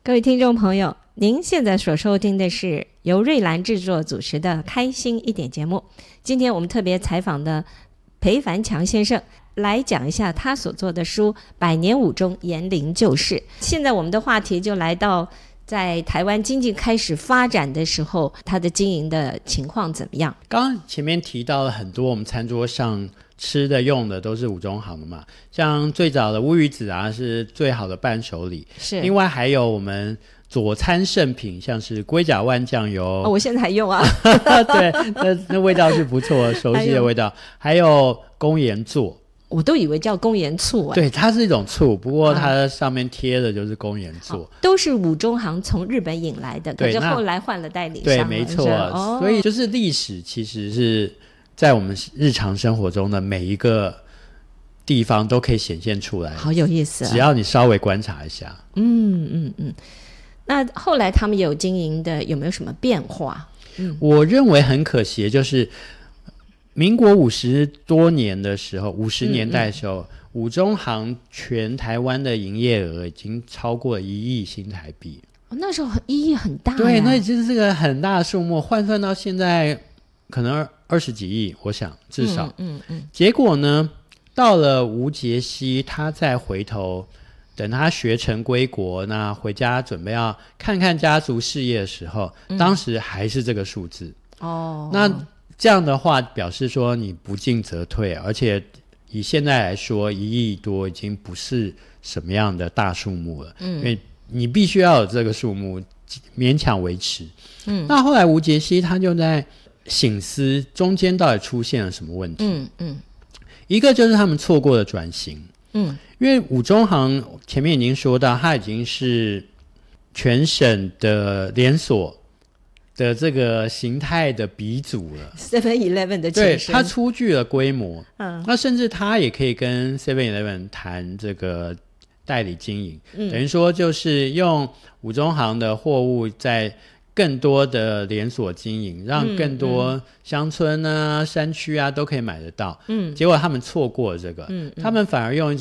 各位听众朋友，您现在所收听的是由瑞兰制作主持的开心一点节目。今天我们特别采访的裴凡强先生来讲一下他所做的书《百年武中延龄旧事》。现在我们的话题就来到在台湾经济开始发展的时候，他的经营的情况怎么样？ 刚刚前面提到了很多我们餐桌上吃的用的都是武中行的嘛，像最早的乌鱼子啊是最好的伴手礼， 是另外还有我们佐餐圣品，像是龟甲万酱油， 我现在还用啊对，那味道是不错，熟悉的味道，还有公盐座， 我都以为叫公盐醋对，它是一种醋，不过它上面贴的就是公盐座， 都是武中行从日本引来的，可是后来换了代理商， 对，没错，所以就是历史其实是在我们日常生活中的每一个地方都可以显现出来， 好有意思只要你稍微观察一下。 那后来他们有经营的有没有什么变化？ 我认为很可惜的就是民国50多年的时候，50年代的时候，武中行全台湾的营业额已经超过1亿新台币， 那时候1亿很大， 对，那已经是个很大的数目，换算到现在可能20几亿，我想至少。结果呢，到了吴杰西，他再回头，等他学成归国，那回家准备要看看家族事业的时候，当时还是这个数字。那这样的话，表示说你不进则退，而且以现在来说，1亿多已经不是什么样的大数目了，因为你必须要有这个数目勉强维持。那后来吴杰西他就在省思中间到底出现了什么问题。一个就是他们错过了转型。因为武中行前面已经说到，它已经是全省的连锁的这个形态的鼻祖了， 7-Eleven 的对， 前身， 它出具了规模。那甚至它也可以跟 7-Eleven 谈这个代理经营，等于说就是用武中行的货物在更多的连锁经营，让更多乡村啊、山区啊都可以买得到。结果他们错过了这个，他们反而用